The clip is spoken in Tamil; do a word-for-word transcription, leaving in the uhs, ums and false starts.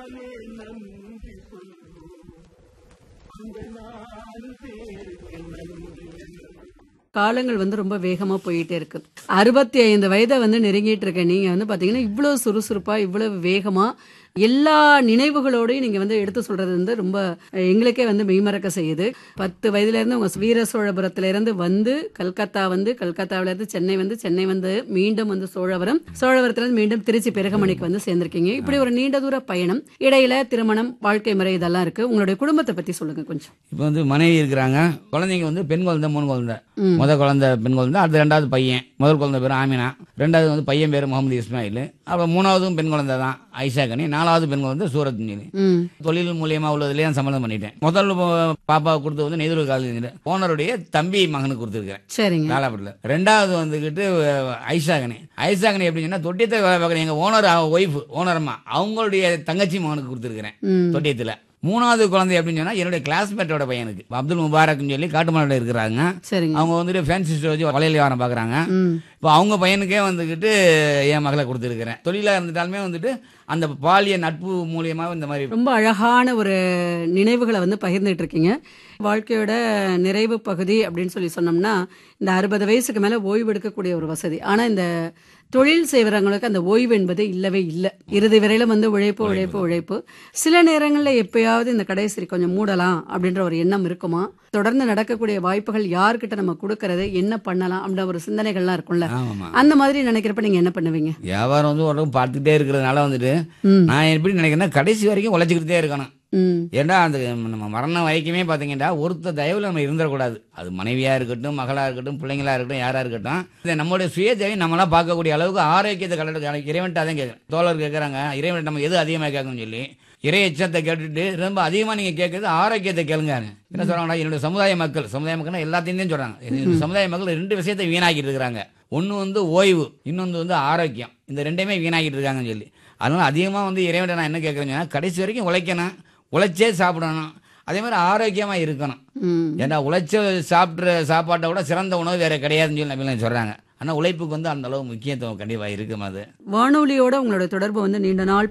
காலங்கள் வந்து ரொம்ப வேகமா போயிட்டே இருக்கு. அறுபத்தி ஐந்து வயதை வந்து நெருங்கிட்டு இருக்க நீங்க வந்து பாத்தீங்கன்னா இவ்வளவு சுறுசுறுப்பா இவ்வளவு வேகமா எல்லா நினைவுகளோடையும் நீங்க வந்து எடுத்து சொல்றது வந்து ரொம்ப அஹ், எங்களுக்கே வந்து மெய்மறக்க செய்யுது. பத்து வயதுல இருந்து உங்க வீர சோழபுரத்துல இருந்து வந்து கல்கத்தா வந்து கல்கத்தாவில இருந்து சென்னை வந்து சென்னை வந்து மீண்டும் வந்து சோழவரம் சோழவரத்துல இருந்து மீண்டும் திருச்சி பெருகமணிக்கு வந்து சேர்ந்திருக்கீங்க. இப்படி ஒரு நீண்ட தூர பயணம், இடையில திருமணம், வாழ்க்கை முறை இதெல்லாம் இருக்கு. உங்களுடைய குடும்பத்தை பத்தி சொல்லுங்க கொஞ்சம். இப்போ வந்து மனைவி இருக்கிறாங்க, குழந்தைங்க வந்து பெண் குழந்தை மூணு குழந்தை. முத குழந்தை பெண் குழந்தை, அடுத்து ரெண்டாவது பையன். முதல் குழந்தை பேர் ஆமினா, ரெண்டாவது வந்து பையன் பேர் முகமது இஸ்மாயில், அப்புறம் மூணாவதும் பெண் குழந்தை தான் ஐஷா கனி, நாலாவது பெண் குழந்தை சூரத் சொல்லி. ம் தொழில் மூலியமா உள்ளதுலேயே சம்மந்தம் பண்ணிட்டேன். முதல் பாப்பா கொடுத்து வந்து நெய்தூர் காலேஜ் ஓனருடைய தம்பி மகனுக்கு கொடுத்துருக்கேன் சரிங்க. காலாப்பட்டில். ரெண்டாவது வந்துக்கிட்டு ஐஷா கனி. ஐஷா கனி எப்படின்னு சொன்னா தொட்டியத்தை வேலை பார்க்குறேன் எங்கள் ஓனர் ஒய்ஃப் ஓனரம்மா அவங்களுடைய தங்கச்சி மகனுக்கு கொடுத்துருக்கிறேன் ம் தொட்டியத்தில். மூணாவது குழந்தை அப்படின்னு சொன்னா என்னுடைய கிளாஸ்மேட்டோட பையனுக்கு அப்துல் முபாரக்னு சொல்லி காட்டுமலையில் இருக்கிறாங்க. சரிங்க. அவங்க வந்துட்டு ஃபேன்சி ஸ்டோர் வச்சு வளையல் வியாபாரம் பார்க்குறாங்க. ம் இப்போ அவங்க பையனுக்கே வந்துக்கிட்டு என் மகளை கொடுத்துருக்கிறேன். தொழிலாக இருந்துட்டாலுமே வந்துட்டு அந்த பாலிய நட்பு மூலியமாக இந்த மாதிரி ரொம்ப அழகான ஒரு நினைவுகளை வந்து பகிர்ந்துட்டு இருக்கீங்க. வாழ்க்கையோட நிறைவு பகுதி அப்படின்னு சொல்லி சொன்னோம்னா இந்த அறுபது வயசுக்கு மேல ஓய்வு எடுக்கக்கூடிய ஒரு வசதி. ஆனா இந்த தொழில் செய்வரங்களுக்கு அந்த ஓய்வு என்பது இல்லவே இல்லை. இறுதி வரையிலும் வந்து உழைப்பு உழைப்பு உழைப்பு. சில நேரங்களில் எப்பயாவது இந்த கடை சரி கொஞ்சம் மூடலாம் அப்படின்ற ஒரு எண்ணம் இருக்குமா? தொடர்ந்து நடக்கக்கூடிய வாய்ப்புகள் யார்கிட்ட நம்ம கொடுக்கறது, என்ன பண்ணலாம் அப்படின்ற ஒரு சிந்தனைகள்லாம் இருக்கும்ல, ஆமாம்மா. அந்த மாதிரி நினைக்கிறப்ப நீங்க என்ன பண்ணுவீங்க? வியாபாரம் வந்து உடம்பு பார்த்துக்கிட்டே இருக்கிறதுனால வந்துட்டு ம் நான் எப்படி நினைக்கிறேன்னா கடைசி வரைக்கும் உழைச்சிக்கிட்டே இருக்கணும். ம் ஏன்னா அந்த நம்ம மரணம் வரைக்குமே பார்த்தீங்கன்னா ஒருத்தர் தயவில் நம்ம இருந்துடக்கூடாது. அது மனைவியாக இருக்கட்டும், மகளாக இருக்கட்டும், பிள்ளைங்களாக இருக்கட்டும், யாராக இருக்கட்டும், இதை நம்மளுடைய சுய தேவை நம்மளாம் பார்க்கக்கூடிய அளவுக்கு ஆரோக்கியத்தை கலந்து இறைவன்ட்டு அதான் கேட்குறேன். தோழர் கேட்குறாங்க இறைவன் நம்ம எது அதிகமாக கேட்கணும்னு சொல்லி. இறை எச்சத்தை கேட்டுட்டு ரொம்ப அதிகமாக நீங்கள் கேட்குறது ஆரோக்கியத்தை கேளுங்க. என்ன சொல்கிறாங்கன்னா என்னுடைய சமுதாய மக்கள் சமுதாய மக்கள்னா எல்லாத்தையும் தான் சொல்கிறாங்க. என்னுடைய சமுதாய மக்கள் ரெண்டு விஷயத்தை வீணாக்கிட்டு இருக்கிறாங்க. ஒன்று வந்து ஓய்வு, இன்னொன்று வந்து ஆரோக்கியம். இந்த ரெண்டையுமே வீணாக்கிட்டு இருக்காங்கன்னு சொல்லி. அதனால் அதிகமாக வந்து இறைவன் நான் என்ன கேட்குறேன்னா கடைசி வரைக்கும் உழைக்கணும், உழைச்சே சாப்பிடணும், அதே மாதிரி ஆரோக்கியமாக இருக்கணும். ம் ஏன்னா உழைச்ச சாப்பிட்ற சாப்பாட்டை விட சிறந்த உணவு வேறு கிடையாதுன்னு சொல்லி நபிலாம் சொல்கிறாங்க. ஆனால் உழைப்புக்கு வந்து அந்த அளவு முக்கியத்துவம் கண்டிப்பாக இருக்கும். அது வானொலியோட உங்களோட தொடர்பு வந்து நீண்ட நாள்